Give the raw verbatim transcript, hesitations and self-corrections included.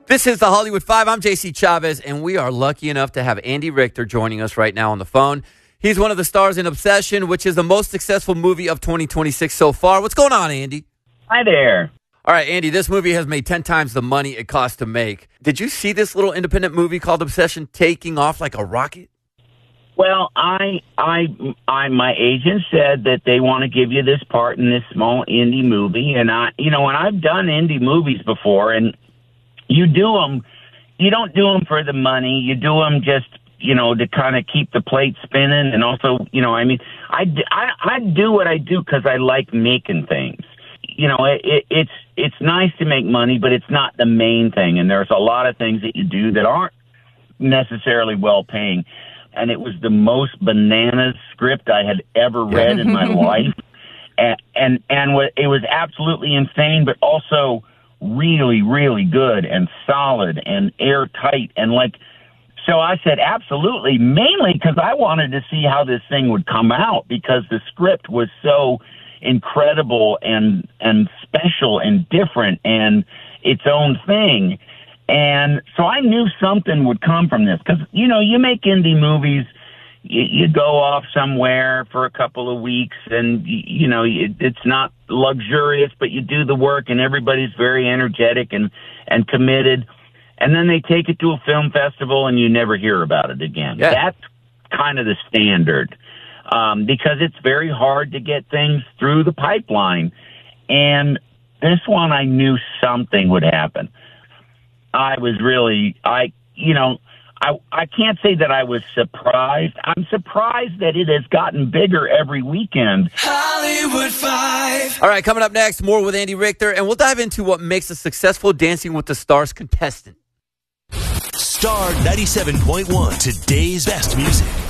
This is the Hollywood Five. I'm J C Chavez, and we are lucky enough to have Andy Richter joining us right now on the phone. He's one of the stars in Obsession, which is the most successful movie of twenty twenty-six so far. What's going on, Andy? Hi there. All right, Andy, this movie has made ten times the money it cost to make. Did you see this little independent movie called Obsession taking off like a rocket? Well, I, I, I, my agent said that they want to give you this part in this small indie movie, and I, you know, and I've done indie movies before, and you do them, you don't do them for the money, you do them just, you know, to kind of keep the plate spinning, and also, you know, I mean, I, I, I do what I do because I like making things. You know, it, it, it's it's nice to make money, but it's not the main thing, and there's a lot of things that you do that aren't necessarily well-paying. And it was the most bananas script I had ever read in my life. And, and, and it was absolutely insane, but also really, really good and solid and airtight. And like, so I said, absolutely, mainly because I wanted to see how this thing would come out, because the script was so incredible and, and special and different and its own thing. And so I knew something would come from this because, you know, you make indie movies, you, you go off somewhere for a couple of weeks and, you, you know, it, it's not luxurious, but you do the work and everybody's very energetic and, and committed. And then they take it to a film festival and you never hear about it again. Yeah. That's kind of the standard um, because it's very hard to get things through the pipeline. And this one, I knew something would happen. I was really, I, you know, I, I can't say that I was surprised. I'm surprised that it has gotten bigger every weekend. Hollywood Five. All right, coming up next, more with Andy Richter, and we'll dive into what makes a successful Dancing with the Stars contestant. Star ninety-seven point one, today's best music.